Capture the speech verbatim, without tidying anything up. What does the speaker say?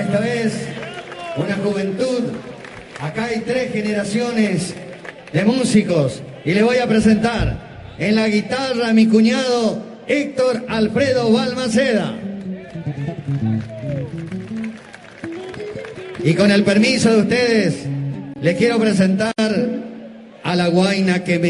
esta vez una juventud. Acá hay tres generaciones de músicos y les voy a presentar en la guitarra a mi cuñado Héctor Alfredo Balmaceda. Y con el permiso de ustedes, les quiero presentar a la guaina que me